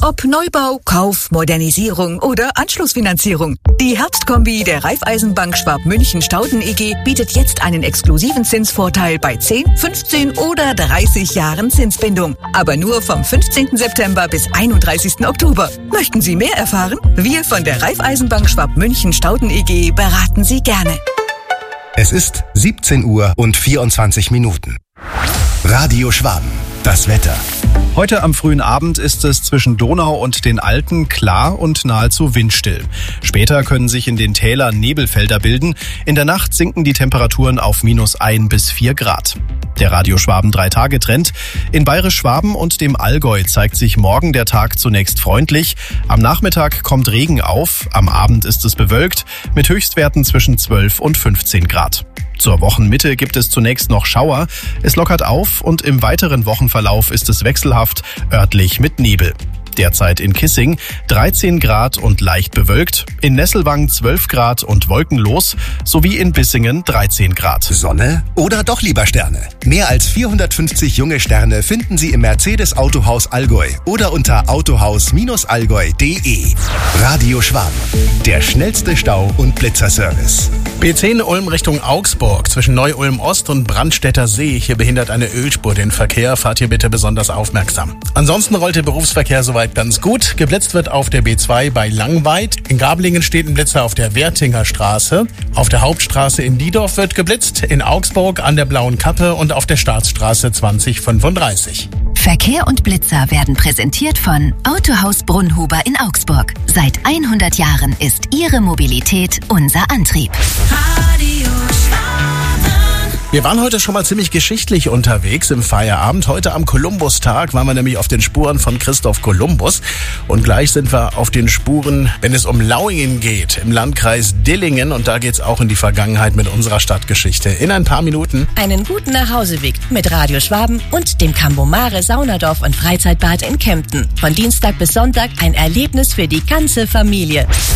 Ob Neubau, Kauf, Modernisierung oder Anschlussfinanzierung. Die Herbstkombi der Raiffeisenbank Schwab-München-Stauden EG bietet jetzt einen exklusiven Zinsvorteil bei 10, 15 oder 30 Jahren Zinsbindung. Aber nur vom 15. September bis 31. Oktober. Möchten Sie mehr erfahren? Wir von der Raiffeisenbank Schwab-München-Stauden EG beraten Sie gerne. Es ist 17 Uhr und 24 Minuten. Radio Schwaben, das Wetter. Heute am frühen Abend ist es zwischen Donau und den Alpen klar und nahezu windstill. Später können sich in den Tälern Nebelfelder bilden. In der Nacht sinken die Temperaturen auf -1 bis 4 Grad. Der Radio Schwaben 3-Tage-Trend. In Bayerisch-Schwaben und dem Allgäu zeigt sich morgen der Tag zunächst freundlich. Am Nachmittag kommt Regen auf. Am Abend ist es bewölkt mit Höchstwerten zwischen 12 und 15 Grad. Zur Wochenmitte gibt es zunächst noch Schauer. Es lockert auf und im weiteren Wochenverlauf ist es wechselhaft, örtlich mit Nebel. Derzeit in Kissing 13 Grad und leicht bewölkt, in Nesselwang 12 Grad und wolkenlos, sowie in Bissingen 13 Grad. Sonne oder doch lieber Sterne? Mehr als 450 junge Sterne finden Sie im Mercedes Autohaus Allgäu oder unter autohaus-allgäu.de. Radio Schwaben, der schnellste Stau- und Blitzerservice. B10 Ulm Richtung Augsburg zwischen Neu-Ulm Ost und Brandstätter See. Hier behindert eine Ölspur den Verkehr. Fahrt hier bitte besonders aufmerksam. Ansonsten rollt der Berufsverkehr soweit ganz gut. Geblitzt wird auf der B2 bei Langweid. In Gablingen steht ein Blitzer auf der Wertinger Straße. Auf der Hauptstraße in Diedorf wird geblitzt. In Augsburg an der Blauen Kappe und auf der Staatsstraße 2035. Verkehr und Blitzer werden präsentiert von Autohaus Brunnhuber in Augsburg. Seit 100 Jahren ist Ihre Mobilität unser Antrieb. Radio Schwaben. Wir waren heute schon mal ziemlich geschichtlich unterwegs im Feierabend. Heute am Kolumbustag waren wir nämlich auf den Spuren von Christoph Kolumbus. Und gleich sind wir auf den Spuren, wenn es um Lauingen geht, im Landkreis Dillingen. Und da geht's auch in die Vergangenheit mit unserer Stadtgeschichte. In ein paar Minuten. Einen guten Nachhauseweg mit Radio Schwaben und dem Cambomare Saunadorf und Freizeitbad in Kempten. Von Dienstag bis Sonntag ein Erlebnis für die ganze Familie.